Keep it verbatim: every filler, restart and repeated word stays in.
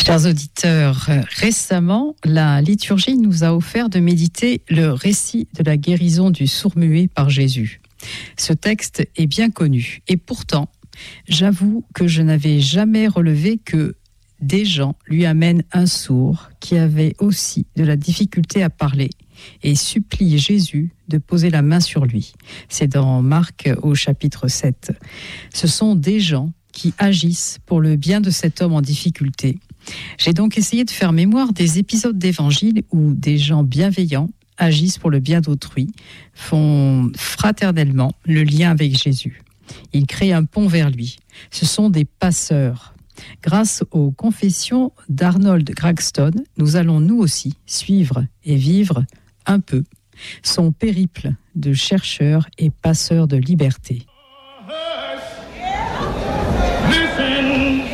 Chers auditeurs, récemment, la liturgie nous a offert de méditer le récit de la guérison du sourd-muet par Jésus. Ce texte est bien connu et pourtant, j'avoue que je n'avais jamais relevé que des gens lui amènent un sourd qui avait aussi de la difficulté à parler et supplie Jésus de poser la main sur lui. C'est dans Marc au chapitre sept. Ce sont des gens qui agissent pour le bien de cet homme en difficulté. J'ai donc essayé de faire mémoire des épisodes d'évangile où des gens bienveillants agissent pour le bien d'autrui, font fraternellement le lien avec Jésus. Ils créent un pont vers lui. Ce sont des passeurs. Grâce aux confessions d'Arnold Cragston, nous allons nous aussi suivre et vivre un peu son périple de chercheur et passeur de liberté. Listen.